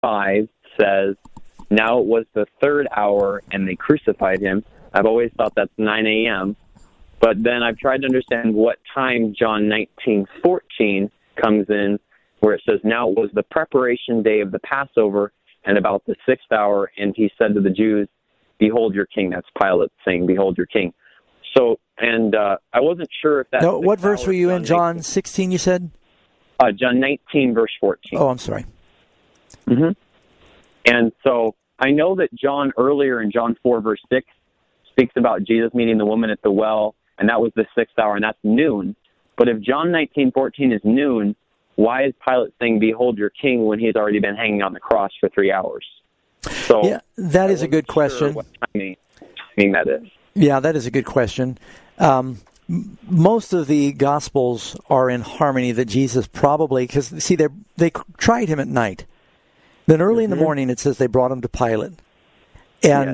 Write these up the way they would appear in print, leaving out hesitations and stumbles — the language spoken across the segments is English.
5 says, now it was the 3rd hour and they crucified him. I've always thought that's 9 a.m. But then I've tried to understand what time John 19:14 comes in, where it says, now it was the preparation day of the Passover and about the 6th hour, and he said to the Jews, behold your king. That's Pilate saying, behold your king. So, and I wasn't sure if that... No, what verse were you in, John 16, you said? John 19, verse 14. Oh, I'm sorry. Mm-hmm. And so I know that John earlier in John 4, verse 6, speaks about Jesus meeting the woman at the well, and that was the 6th hour, and that's noon. But if John 19:14 is noon, why is Pilate saying, behold your king, when he's already been hanging on the cross for 3 hours? So yeah, that is a good question. What timing that is. Yeah, that is a good question. Most of the Gospels are in harmony that Jesus probably, because, see, they tried him at night. Then early in the morning, it says they brought him to Pilate. And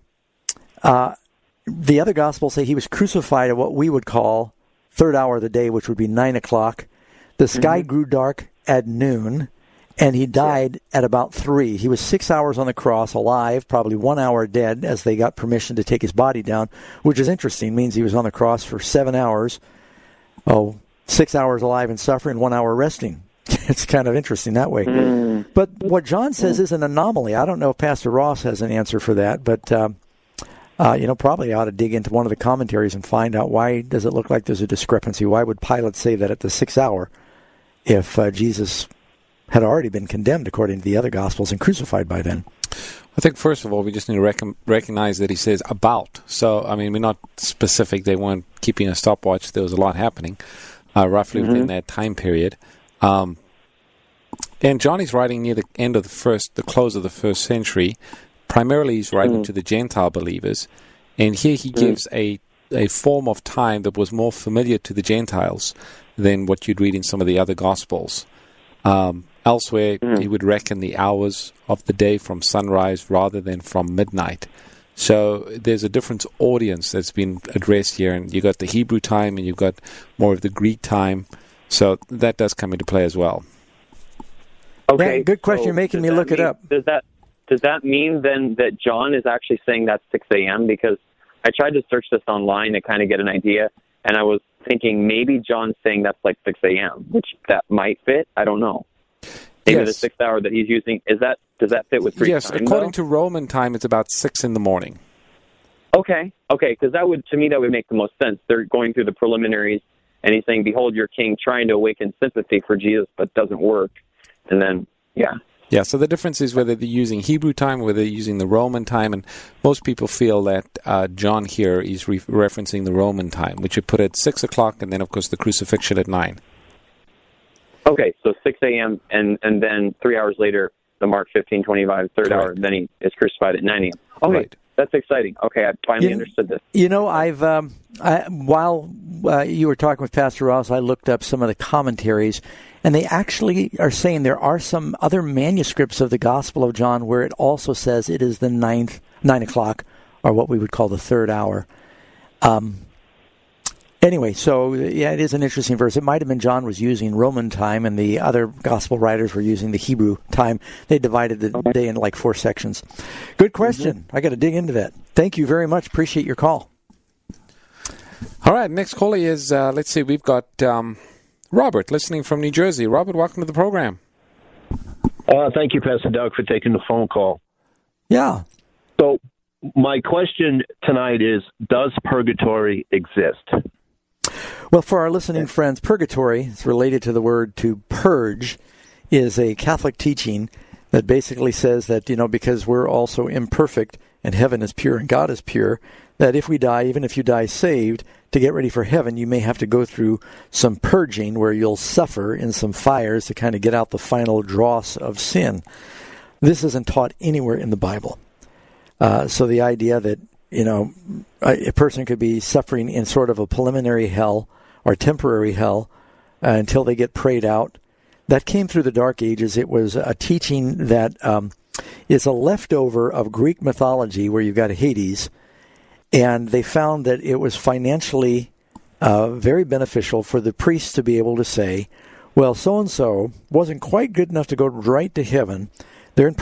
the other Gospels say he was crucified at what we would call 3rd hour of the day, which would be 9 o'clock. The sky grew dark at noon, and he died at about 3. He was 6 hours on the cross, alive, probably 1 hour dead, as they got permission to take his body down, which is interesting. Means he was on the cross for 7 hours. 6 hours alive and suffering, 1 hour resting. It's kind of interesting that way. But what John says is an anomaly. I don't know if Pastor Ross has an answer for that, but probably ought to dig into one of the commentaries and find out why does it look like there's a discrepancy. Why would Pilate say that at the 6th hour if Jesus had already been condemned according to the other Gospels and crucified by then? I think, first of all, we just need to recognize that he says about. So, I mean, we're not specific. They weren't keeping a stopwatch. There was a lot happening roughly within that time period. And John is writing near the end of the close of the 1st century. Primarily, he's writing to the Gentile believers. And here he gives a form of time that was more familiar to the Gentiles than what you'd read in some of the other Gospels. Elsewhere, he would reckon the hours of the day from sunrise rather than from midnight. So there's a different audience that's been addressed here, and you've got the Hebrew time and you've got more of the Greek time. So that does come into play as well. Okay, yeah, good question. You're making me look it up. Does that mean then that John is actually saying that's 6 a.m.? Because I tried to search this online to kind of get an idea, and I was thinking maybe John's saying that's like 6 a.m., which that might fit. I don't know. Maybe the 6th hour that he's using, does that fit with Greek time? Yes, according to Roman time, it's about 6 in the morning. Okay, because that would make the most sense. They're going through the preliminaries, and he's saying, behold your king, trying to awaken sympathy for Jesus, but doesn't work. And then, Yeah, so the difference is whether they're using Hebrew time or whether they're using the Roman time, and most people feel that John here is referencing the Roman time, which would put it at 6 o'clock, and then, of course, the crucifixion at 9. Okay, so 6 a.m., and then 3 hours later, the Mark 15:25, 3rd hour, then he is crucified at 9 a.m. Okay, right. That's exciting. Okay, I finally understood this. You know, while you were talking with Pastor Ross, I looked up some of the commentaries, and they actually are saying there are some other manuscripts of the Gospel of John where it also says it is the 9 o'clock, or what we would call the 3rd hour. Anyway, so, it is an interesting verse. It might have been John was using Roman time, and the other Gospel writers were using the Hebrew time. They divided the day into like 4 sections. Good question. I got to dig into that. Thank you very much. Appreciate your call. All right, next caller is, let's see, we've got Robert listening from New Jersey. Robert, welcome to the program. Thank you, Pastor Doug, for taking the phone call. Yeah. So my question tonight is, does purgatory exist? Well, for our listening friends, purgatory is related to the word to purge, is a Catholic teaching that basically says that, because we're also imperfect and heaven is pure and God is pure, that if we die, even if you die saved, to get ready for heaven, you may have to go through some purging where you'll suffer in some fires to kind of get out the final dross of sin. This isn't taught anywhere in the Bible. So the idea that, a person could be suffering in sort of a preliminary hell or temporary hell until they get prayed out, that came through the Dark Ages. It was a teaching that is a leftover of Greek mythology where you've got Hades, and they found that it was financially very beneficial for the priests to be able to say, well, so-and-so wasn't quite good enough to go right to heaven. They're in